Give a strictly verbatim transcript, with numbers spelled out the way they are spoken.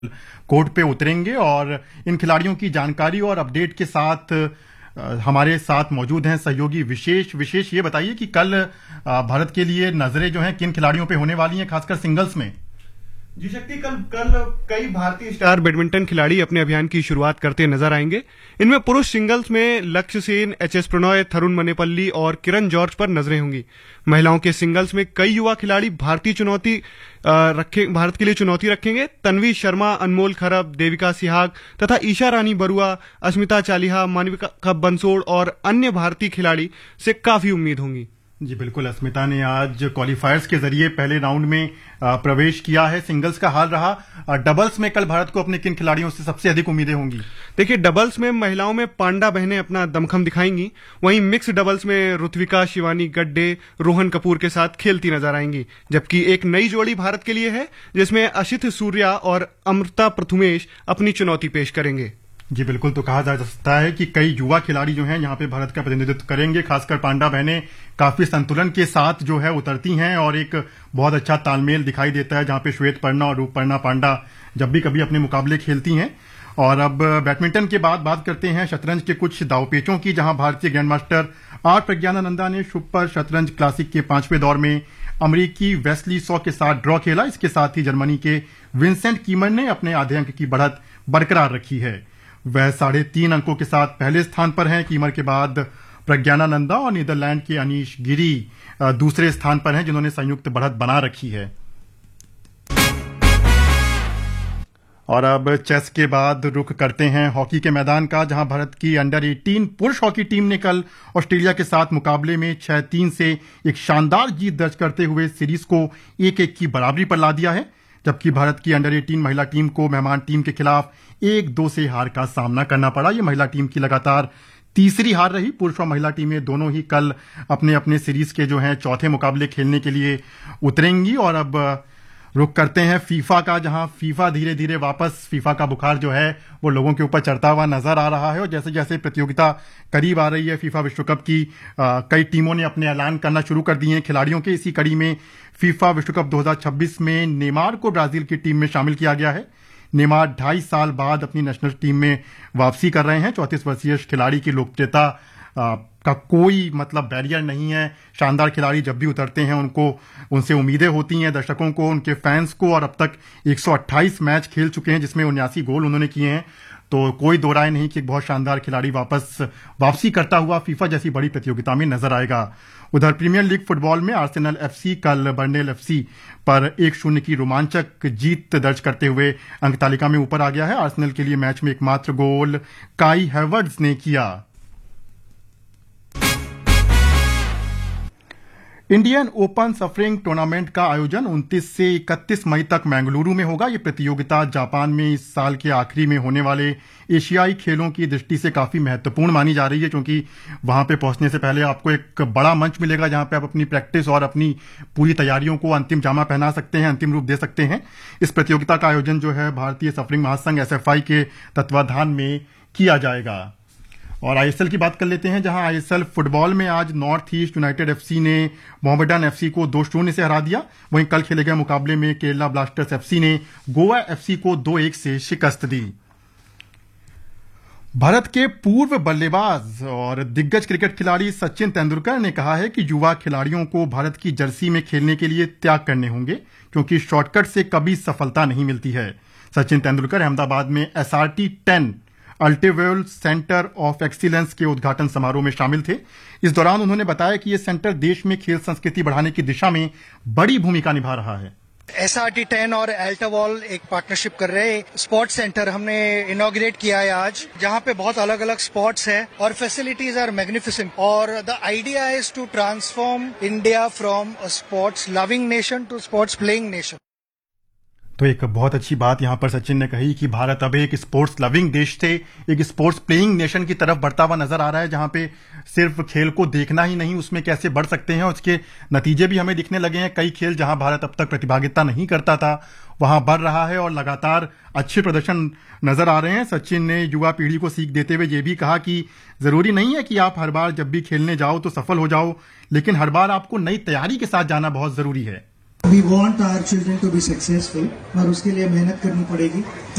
Court पे उतरेंगे और इन खिलाड़ियों की जानकारी और अपडेट के साथ हमारे साथ मौजूद हैं सहयोगी विशेष विशेष ये बताइए कि कल भारत के लिए नजरें जो हैं किन खिलाड़ियों पे होने वाली हैं, खासकर सिंगल्स में। जी शक्ति, कल कल कई भारतीय स्टार बैडमिंटन खिलाड़ी अपने अभियान की शुरुआत करते नजर आएंगे। इनमें पुरुष सिंगल्स में लक्ष्य सेन, एच एस प्रणॉय, थरुण मनेपल्ली और किरण जॉर्ज पर नजरें होंगी। महिलाओं के सिंगल्स में कई युवा खिलाड़ी भारतीय चुनौती रखे भारत के लिए चुनौती रखेंगे। तन्वी शर्मा, अनमोल खरब, देविका सिहाग तथा ईशा रानी बरुआ, अस्मिता चालिहा, मानविका बंसोड़ और अन्य भारतीय खिलाड़ी से काफी उम्मीद होंगी। जी बिल्कुल, अस्मिता ने आज क्वालिफायर्स के जरिए पहले राउंड में प्रवेश किया है। सिंगल्स का हाल रहा। डबल्स में कल भारत को अपने किन खिलाड़ियों से सबसे अधिक उम्मीदें होंगी? देखिए, डबल्स में महिलाओं में पांडा बहनें अपना दमखम दिखाएंगी। वहीं मिक्स डबल्स में ऋत्विका, शिवानी गड्डे, रोहन कपूर के साथ खेलती नजर आएंगी। जबकि एक नई जोड़ी भारत के लिए है जिसमें अशित सूर्या और अमृता प्रथुमेश अपनी चुनौती पेश करेंगे। जी बिल्कुल, तो कहा जा सकता है कि कई युवा खिलाड़ी जो हैं यहाँ पे भारत का प्रतिनिधित्व करेंगे। खासकर पांडा बहनें काफी संतुलन के साथ जो है उतरती हैं और एक बहुत अच्छा तालमेल दिखाई देता है, जहाँ पे श्वेत पर्णा और रूपपर्णा पांडा जब भी कभी अपने मुकाबले खेलती हैं। और अब बैडमिंटन के बाद बात करते हैं शतरंज के कुछ दावपेचों की, जहां भारतीय ग्रैंड मास्टर आर प्रज्ञानानंदा ने सुपर शतरंज क्लासिक के पांचवें दौर में अमरीकी वेस्ली सॉ के साथ ड्रॉ खेला। इसके साथ ही जर्मनी के विंसेंट कीमर ने अपने आधे अंक की बढ़त बरकरार रखी है। वह साढ़े तीन अंकों के साथ पहले स्थान पर हैं। कीमर के बाद प्रज्ञानानंदा और नीदरलैंड के अनीश गिरी दूसरे स्थान पर हैं, जिन्होंने संयुक्त बढ़त बना रखी है। और अब चेस के बाद रुख करते हैं हॉकी के मैदान का, जहां भारत की अंडर अठारह पुरुष हॉकी टीम ने कल ऑस्ट्रेलिया के साथ मुकाबले में छह तीन से एक शानदार जीत दर्ज करते हुए सीरीज को एक एक की बराबरी पर ला दिया है। जबकि भारत की अंडर अठारह महिला टीम को मेहमान टीम के खिलाफ एक दो से हार का सामना करना पड़ा। ये महिला टीम की लगातार तीसरी हार रही। पुरुष और महिला टीमें दोनों ही कल अपने अपने सीरीज के जो हैं चौथे मुकाबले खेलने के लिए उतरेंगी। और अब रुख करते हैं फीफा का, जहां फीफा धीरे धीरे वापस फीफा का बुखार जो है वो लोगों के ऊपर चढ़ता हुआ नजर आ रहा है। और जैसे जैसे प्रतियोगिता करीब आ रही है फीफा विश्व कप की, आ, कई टीमों ने अपने ऐलान करना शुरू कर दिए हैं खिलाड़ियों के। इसी कड़ी में फीफा विश्व कप दो हज़ार छब्बीस में नेमार को ब्राजील की टीम में शामिल किया गया है। नेमार ढाई साल बाद अपनी नेशनल टीम में वापसी कर रहे हैं। चौंतीस वर्षीय खिलाड़ी की लोकप्रियता का कोई मतलब बैरियर नहीं है। शानदार खिलाड़ी जब भी उतरते हैं उनको उनसे उम्मीदें होती हैं, दर्शकों को, उनके फैंस को। और अब तक एक सौ अट्ठाईस मैच खेल चुके हैं, जिसमें उन्यासी गोल उन्होंने किए हैं। तो कोई दो राय नहीं कि एक बहुत शानदार खिलाड़ी वापस वापसी करता हुआ फीफा जैसी बड़ी प्रतियोगिता में नजर आएगा। उधर प्रीमियर लीग फुटबॉल में आर्सेनल एफसी कल बर्नले एफसी पर एक शून्य की रोमांचक जीत दर्ज करते हुए अंक तालिका में ऊपर आ गया है। आर्सेनल के लिए मैच में एकमात्र गोल काई हैवर्ट्ज ने किया। इंडियन ओपन सफरिंग टूर्नामेंट का आयोजन उनतीस से इकतीस मई तक बेंगलुरु में होगा। ये प्रतियोगिता जापान में इस साल के आखिरी में होने वाले एशियाई खेलों की दृष्टि से काफी महत्वपूर्ण मानी जा रही है, क्योंकि वहां पे पहुंचने से पहले आपको एक बड़ा मंच मिलेगा जहां पे आप अपनी प्रैक्टिस और अपनी पूरी तैयारियों को अंतिम जामा पहना सकते हैं, अंतिम रूप दे सकते हैं। इस प्रतियोगिता का आयोजन जो है भारतीय सफरिंग महासंघ एस एफ आई के तत्वाधान में किया जाएगा। और आईएसएल की बात कर लेते हैं, जहां आईएसएल फुटबॉल में आज नॉर्थ ईस्ट यूनाइटेड एफसी ने मोहम्मडन एफसी को दो शून्य से हरा दिया। वहीं कल खेले गए मुकाबले में केरला ब्लास्टर्स एफसी ने गोवा एफसी को दो एक से शिकस्त दी। भारत के पूर्व बल्लेबाज और दिग्गज क्रिकेट खिलाड़ी सचिन तेंदुलकर ने कहा है कि युवा खिलाड़ियों को भारत की जर्सी में खेलने के लिए त्याग करने होंगे, क्योंकि शॉर्टकट से कभी सफलता नहीं मिलती है। सचिन तेंदुलकर अहमदाबाद में SRT ten अल्टीवेल centre of excellence के उद्घाटन समारोह में शामिल थे। इस दौरान उन्होंने बताया कि यह सेंटर देश में खेल संस्कृति बढ़ाने की दिशा में बड़ी भूमिका निभा रहा है। एस आर टी टेन और अल्टावॉल एक पार्टनरशिप कर रहे हैं। स्पोर्ट्स सेंटर हमने इनॉग्रेट किया है आज, जहां पे बहुत अलग अलग स्पोर्ट्स है और फैसिलिटीज आर मैग्निफिसेंट। और the idea is to transform India from a sports loving nation to sports playing nation. तो एक बहुत अच्छी बात यहां पर सचिन ने कही कि भारत अब एक स्पोर्ट्स लविंग देश से एक स्पोर्ट्स प्लेइंग नेशन की तरफ बढ़ता हुआ नजर आ रहा है, जहां पे सिर्फ खेल को देखना ही नहीं, उसमें कैसे बढ़ सकते हैं उसके नतीजे भी हमें दिखने लगे हैं। कई खेल जहां भारत अब तक प्रतिभागिता नहीं करता था वहां बढ़ रहा है और लगातार अच्छे प्रदर्शन नजर आ रहे हैं। सचिन ने युवा पीढ़ी को सीख देते हुए ये भी कहा कि जरूरी नहीं है कि आप हर बार जब भी खेलने जाओ तो सफल हो जाओ, लेकिन हर बार आपको नई तैयारी के साथ जाना बहुत जरूरी है। We want our children to be successful और उसके लिए मेहनत करनी पड़ेगी।